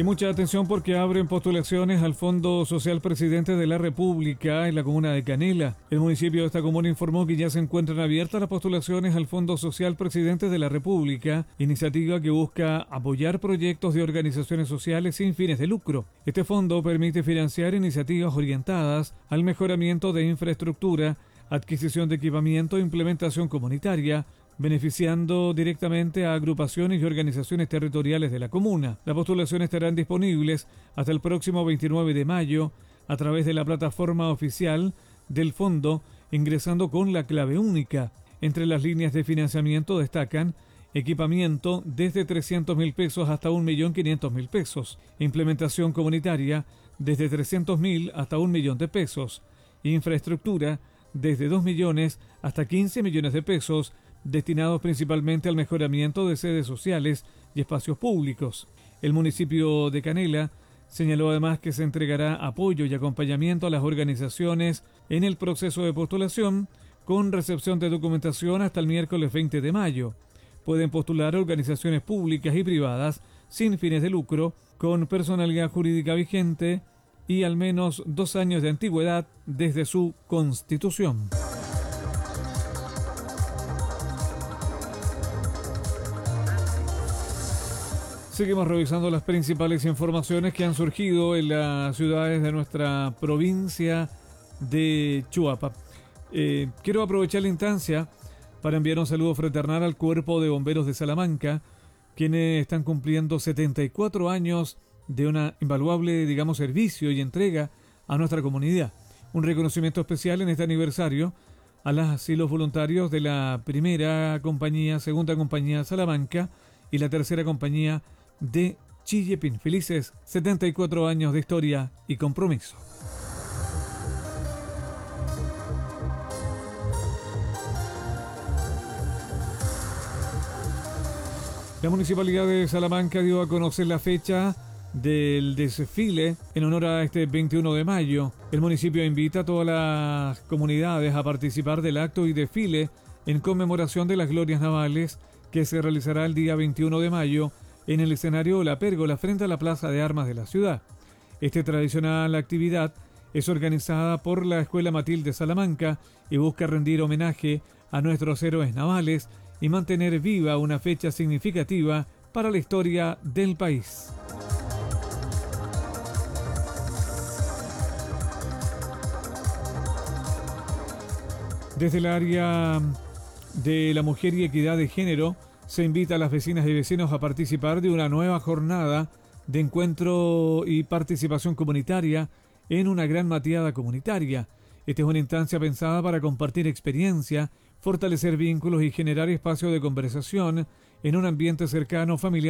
Y mucha atención porque abren postulaciones al Fondo Social Presidente de la República en la comuna de Canela. El municipio de esta comuna informó que ya se encuentran abiertas las postulaciones al Fondo Social Presidente de la República, iniciativa que busca apoyar proyectos de organizaciones sociales sin fines de lucro. Este fondo permite financiar iniciativas orientadas al mejoramiento de infraestructura, adquisición de equipamiento e implementación comunitaria, beneficiando directamente a agrupaciones y organizaciones territoriales de la comuna. Las postulaciones estarán disponibles hasta el próximo 29 de mayo a través de la plataforma oficial del fondo, ingresando con la clave única. Entre las líneas de financiamiento destacan equipamiento desde 300.000 pesos hasta 1.500.000 pesos, implementación comunitaria desde 300.000 hasta 1 millón de pesos, infraestructura desde 2 millones hasta 15 millones de pesos, destinados principalmente al mejoramiento de sedes sociales y espacios públicos. El municipio de Canela señaló además que se entregará apoyo y acompañamiento a las organizaciones en el proceso de postulación, con recepción de documentación hasta el miércoles 20 de mayo. Pueden postular organizaciones públicas y privadas sin fines de lucro, con personalidad jurídica vigente y al menos 2 años de antigüedad desde su constitución. Seguimos revisando las principales informaciones que han surgido en las ciudades de nuestra provincia de Chuapa. Quiero aprovechar la instancia para enviar un saludo fraternal al Cuerpo de Bomberos de Salamanca, quienes están cumpliendo 74 años de una invaluable, servicio y entrega a nuestra comunidad. Un reconocimiento especial en este aniversario a las y los voluntarios de la primera compañía, segunda compañía Salamanca y la tercera compañía de Chillepín. Felices 74 años de historia y compromiso. La Municipalidad de Salamanca dio a conocer la fecha del desfile en honor a este 21 de mayo. El municipio invita a todas las comunidades a participar del acto y desfile en conmemoración de las glorias navales que se realizará el día 21 de mayo en el escenario La Pérgola frente a la Plaza de Armas de la ciudad. Esta tradicional actividad es organizada por la Escuela Matilde Salamanca y busca rendir homenaje a nuestros héroes navales y mantener viva una fecha significativa para la historia del país. Desde el área de la mujer y equidad de género, se invita a las vecinas y vecinos a participar de una nueva jornada de encuentro y participación comunitaria en una gran mateada comunitaria. Esta es una instancia pensada para compartir experiencia, fortalecer vínculos y generar espacio de conversación en un ambiente cercano, familiar